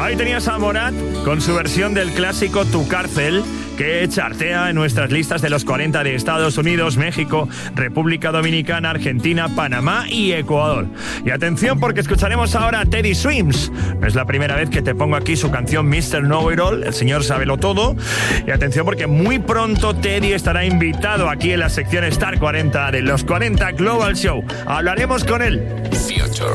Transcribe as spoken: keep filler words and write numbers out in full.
Ahí tenías a Morat con su versión del clásico Tu Cárcel, que chartea en nuestras listas de los cuarenta de Estados Unidos, México, República Dominicana, Argentina, Panamá y Ecuador. Y atención, porque escucharemos ahora a Teddy Swims. No es la primera vez que te pongo aquí su canción mister Know-It-All, el señor Sábelo Todo. Y atención, porque muy pronto Teddy estará invitado aquí en la sección Star cuarenta de los cuarenta Global Show. Hablaremos con él. Future.